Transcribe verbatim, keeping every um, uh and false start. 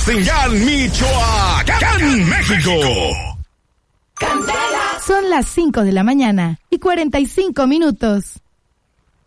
Señal Michoacán, México. Son las cinco de la mañana y cuarenta y cinco minutos.